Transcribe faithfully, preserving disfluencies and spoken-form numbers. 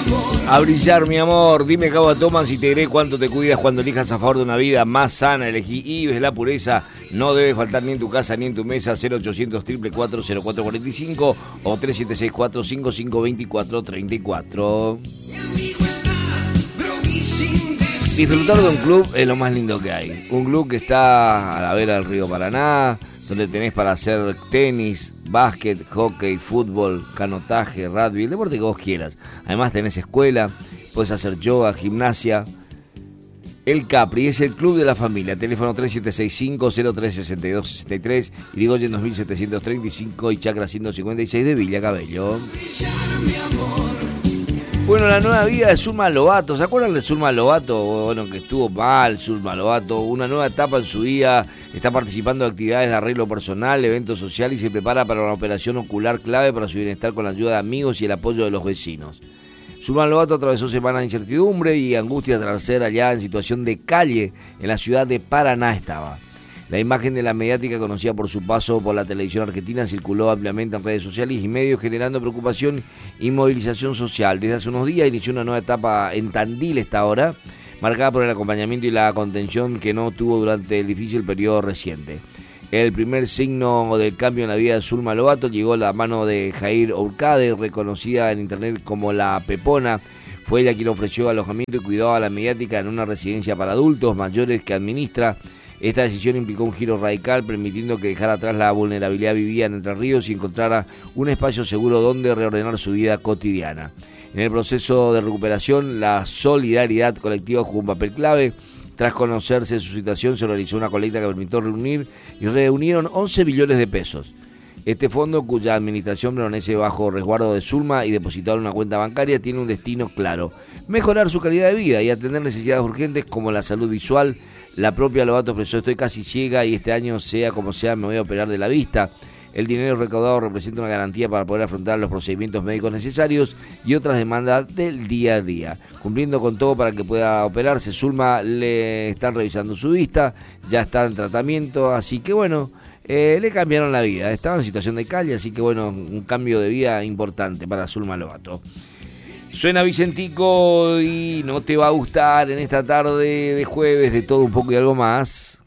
A brillar, mi amor. Dime, Cabo Tomás, y te diré cuánto te cuidas cuando elijas a favor de una vida más sana. Elegí Ives, la pureza. No debe faltar ni en tu casa ni en tu mesa. Cero ochocientos, cuatro cuatro cuatro, cero cuatro cuatro cinco o tres siete seis cuatro, cinco cinco dos cuatro tres cuatro. Disfrutar de un club es lo más lindo que hay. Un club que está a la vera del río Paraná, donde tenés para hacer tenis, básquet, hockey, fútbol, canotaje, rugby, el deporte que vos quieras. Además tenés escuela, podés hacer yoga, gimnasia. El Capri es el club de la familia. Teléfono tres siete seis cinco, cero tres seis dos seis tres, Irigoyen dos mil setecientos treinta y cinco y Chacra ciento cincuenta y seis de Villa Cabello. Bueno, la nueva vida de Zulma Lobato. ¿Se acuerdan de Zulma Lobato? Bueno, que estuvo mal Zulma Lobato. Una nueva etapa en su vida. Está participando de actividades de arreglo personal, eventos sociales y se prepara para una operación ocular clave para su bienestar con la ayuda de amigos y el apoyo de los vecinos. Zulma Lobato atravesó semanas de incertidumbre y angustia tras ser allá en situación de calle en la ciudad de Paraná estaba. La imagen de la mediática, conocida por su paso por la televisión argentina, circuló ampliamente en redes sociales y medios, generando preocupación y movilización social. Desde hace unos días inició una nueva etapa en Tandil esta hora, marcada por el acompañamiento y la contención que no tuvo durante el difícil periodo reciente. El primer signo del cambio en la vida de Zulma Lobato llegó a la mano de Jair Ourcade, reconocida en internet como la Pepona. Fue ella quien ofreció alojamiento y cuidado a la mediática en una residencia para adultos mayores que administra. Esta decisión implicó un giro radical, permitiendo que dejara atrás la vulnerabilidad vivida en Entre Ríos y encontrara un espacio seguro donde reordenar su vida cotidiana. En el proceso de recuperación, la solidaridad colectiva jugó un papel clave. Tras conocerse su situación, se realizó una colecta que permitió reunir y reunieron once billones de pesos. Este fondo, cuya administración permanece bajo resguardo de Zulma y depositado en una cuenta bancaria, tiene un destino claro: mejorar su calidad de vida y atender necesidades urgentes como la salud visual. La propia Lobato expresó: estoy casi ciega y este año, sea como sea, me voy a operar de la vista. El dinero recaudado representa una garantía para poder afrontar los procedimientos médicos necesarios y otras demandas del día a día. Cumpliendo con todo para que pueda operarse, Zulma le están revisando su vista, ya está en tratamiento, así que bueno, eh, le cambiaron la vida. Estaba en situación de calle, así que bueno, un cambio de vida importante para Zulma Lobato. Suena Vicentico y no te va a gustar en esta tarde de jueves de todo un poco y algo más.